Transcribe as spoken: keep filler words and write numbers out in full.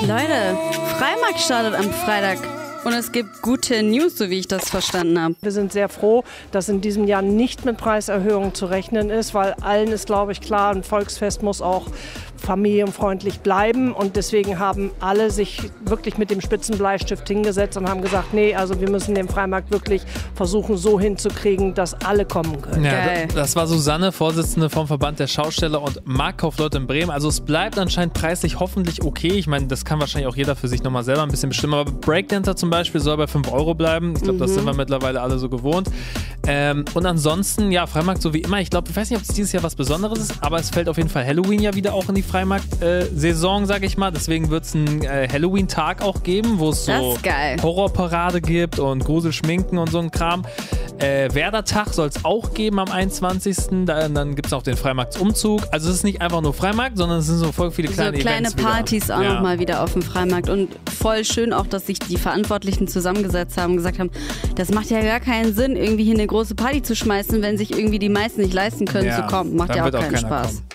Leute, Freimarkt startet am Freitag. Und es gibt gute News, so wie ich das verstanden habe. Wir sind sehr froh, dass in diesem Jahr nicht mit Preiserhöhungen zu rechnen ist, weil allen ist, glaube ich, klar, ein Volksfest muss auch familienfreundlich bleiben. Und deswegen haben alle sich wirklich mit dem spitzen Bleistift hingesetzt und haben gesagt, nee, also wir müssen den Freimarkt wirklich versuchen, so hinzukriegen, dass alle kommen können. Ja, Geil. Das war Susanne, Vorsitzende vom Verband der Schausteller und Marktkaufleute in Bremen. Also es bleibt anscheinend preislich hoffentlich okay. Ich meine, das kann wahrscheinlich auch jeder für sich nochmal selber ein bisschen bestimmen. Aber Breakdancer zum Beispiel soll bei fünf Euro bleiben. Ich glaube, das sind wir mittlerweile alle so gewohnt. Ähm, und ansonsten, ja, Freimarkt so wie immer. Ich glaube, ich weiß nicht, ob es dieses Jahr was Besonderes ist, aber es fällt auf jeden Fall Halloween ja wieder auch in die Freimarkt-Saison, äh, sag ich mal. Deswegen wird es einen äh, Halloween-Tag auch geben, wo es so Horrorparade gibt und Gruselschminken und so ein Kram. Äh, Werder-Tag soll es auch geben am einundzwanzigsten Da, dann gibt es auch den Freimarktsumzug. Also es ist nicht einfach nur Freimarkt, sondern es sind so voll viele kleine So kleine Events Partys wieder. auch Ja. nochmal wieder auf dem Freimarkt. Und voll schön auch, dass sich die Verantwortlichen zusammengesetzt haben und gesagt haben, das macht ja gar keinen Sinn, irgendwie hier eine große Party zu schmeißen, wenn sich irgendwie die meisten nicht leisten können Ja, zu kommen. Macht dann ja auch wird auch keinen keiner Spaß. kommen.